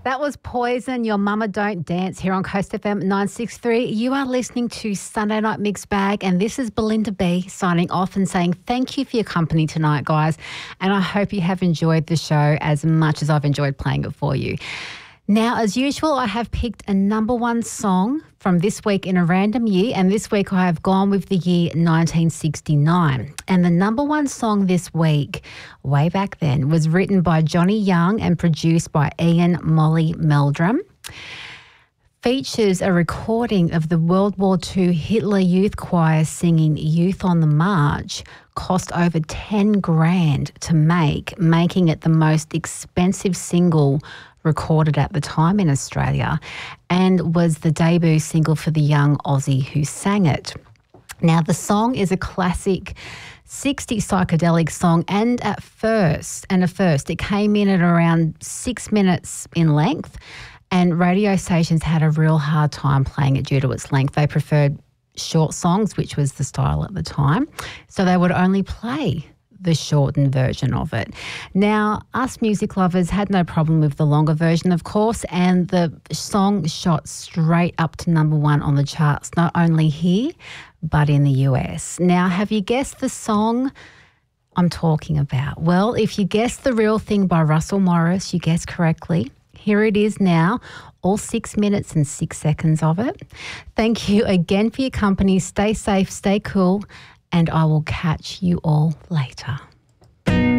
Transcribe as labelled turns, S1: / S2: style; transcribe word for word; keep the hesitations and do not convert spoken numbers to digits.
S1: That was Poison, Your Mama Don't Dance here on Coast F M nine sixty-three. You are listening to Sunday Night Mixed Bag, and this is Belinda B signing off and saying thank you for your company tonight, guys. And I hope you have enjoyed the show as much as I've enjoyed playing it for you. Now, as usual, I have picked a number one song from this week in a random year, and this week I have gone with the year nineteen sixty-nine. And the number one song this week, way back then, was written by Johnny Young and produced by Ian Molly Meldrum. Features a recording of the World War Two Hitler Youth Choir singing Youth on the March. Cost over ten grand to make, making it the most expensive single recorded at the time in Australia, and was the debut single for the young Aussie who sang it. Now, the song is a classic sixties psychedelic song, and at first, and at first, it came in at around six minutes in length, and radio stations had a real hard time playing it due to its length. They preferred short songs, which was the style at the time, so they would only play the shortened version of it. Now, us music lovers had no problem with the longer version, of course, and the song shot straight up to number one on the charts, not only here, but in the U S. Now, have you guessed the song I'm talking about? Well, if you guessed The Real Thing by Russell Morris, you guessed correctly. Here it is now, all six minutes and six seconds of it. Thank you again for your company. Stay safe, stay cool, and I will catch you all later.